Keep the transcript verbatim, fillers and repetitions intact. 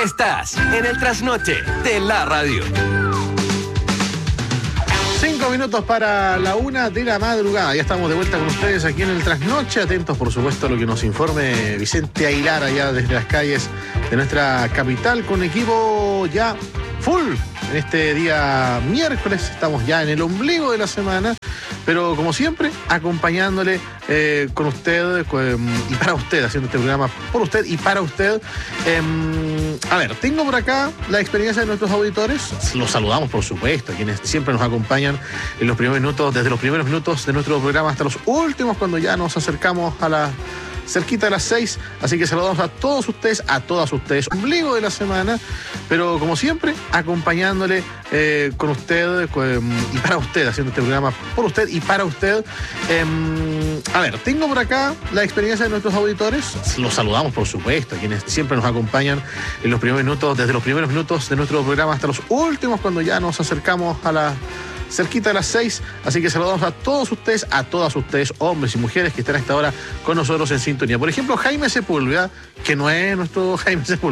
Estás en el trasnoche de la radio. Cinco minutos para la una de la madrugada. Ya estamos de vuelta con ustedes aquí en el trasnoche. Atentos, por supuesto, a lo que nos informe Vicente Aguilar allá desde las calles de nuestra capital, con equipo ya full en este día miércoles. Estamos ya en el ombligo de la semana, pero como siempre, acompañándole eh, con usted con, y para usted, haciendo este programa por usted y para usted. Eh, a ver, tengo por acá la experiencia de nuestros auditores. Los saludamos, por supuesto, a quienes siempre nos acompañan en los primeros minutos, desde los primeros minutos de nuestro programa hasta los últimos, cuando ya nos acercamos a la cerquita de las seis, así que saludamos a todos ustedes, a todas ustedes, ombligo de la semana, pero como siempre, acompañándole eh, con usted con, y para usted, haciendo este programa por usted y para usted. Eh, a ver, tengo por acá la experiencia de nuestros auditores. Los saludamos, por supuesto, a quienes siempre nos acompañan en los primeros minutos, desde los primeros minutos de nuestro programa hasta los últimos, cuando ya nos acercamos a la cerquita de las seis, así que saludamos a todos ustedes, a todas ustedes, hombres y mujeres que están a esta hora con nosotros en sintonía. Por ejemplo, Jaime Sepúlveda, que no es nuestro Jaime Sepúlveda,